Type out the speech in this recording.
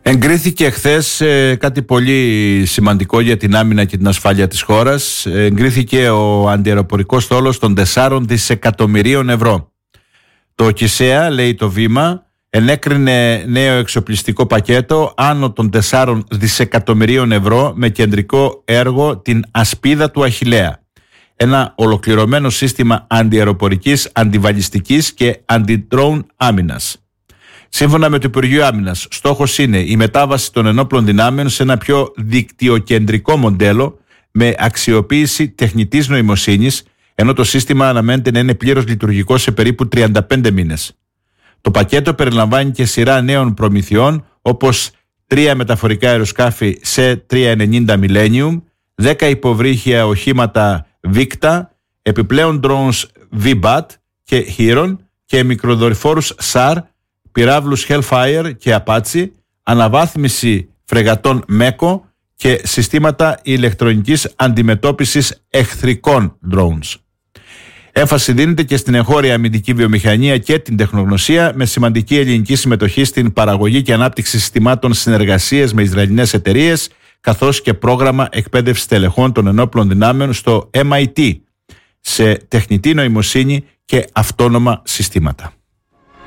Εγκρίθηκε χθες κάτι πολύ σημαντικό για την άμυνα και την ασφάλεια της χώρας. Εγκρίθηκε ο αντιαεροπορικός στόλος των 4 δισεκατομμυρίων ευρώ. Το ΚΙΣΕΑ, λέει το Βήμα, ενέκρινε νέο εξοπλιστικό πακέτο άνω των 4 δισεκατομμυρίων ευρώ με κεντρικό έργο την ασπίδα του Αχιλλέα. Ένα ολοκληρωμένο σύστημα αντιαεροπορικής, αντιβαλιστικής και αντι-drone άμυνας. Σύμφωνα με το Υπουργείο Άμυνας, στόχος είναι η μετάβαση των ενόπλων δυνάμεων σε ένα πιο δικτυοκεντρικό μοντέλο με αξιοποίηση τεχνητής νοημοσύνης, ενώ το σύστημα αναμένεται να είναι πλήρως λειτουργικό σε περίπου 35 μήνες. Το πακέτο περιλαμβάνει και σειρά νέων προμηθειών, όπως 3 μεταφορικά αεροσκάφη σε 390 Millennium, 10 υποβρύχια οχήματα Victa, επιπλέον drones VBAT και Heron και μικροδορυφόρους SAR, πυράβλους Hellfire και Apache, αναβάθμιση φρεγατών MECO και συστήματα ηλεκτρονικής αντιμετώπισης εχθρικών drones. Έμφαση δίνεται και στην εγχώρια αμυντική βιομηχανία και την τεχνογνωσία, με σημαντική ελληνική συμμετοχή στην παραγωγή και ανάπτυξη συστημάτων συνεργασίας με Ισραηλινές εταιρείες, καθώς και πρόγραμμα εκπαίδευσης τελεχών των ενόπλων δυνάμεων στο MIT σε τεχνητή νοημοσύνη και αυτόνομα συστήματα.